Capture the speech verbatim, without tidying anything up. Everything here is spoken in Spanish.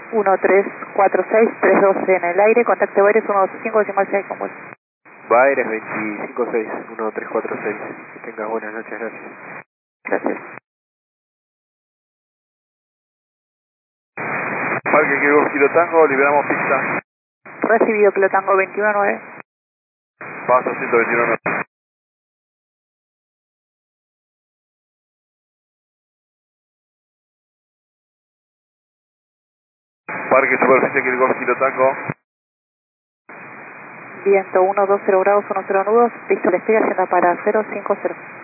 uno tres cuatro seis, tres doce en el aire, contacto Baires uno dos cinco decimal seis con vuelo. Baires veinticinco seis, uno tres cuatro seis. Que tengas buenas noches, gracias. Gracias. Parque Kilo, Kilo Tango, liberamos pista. Recibido Kilo Tango veintiuno nueve. Paso ciento veintiuno. Parque Superficie Kilo, Kilo Tango. Viento uno dos cero grados, uno cero nudos, pista de despegue, hacienda para cero cinco cero.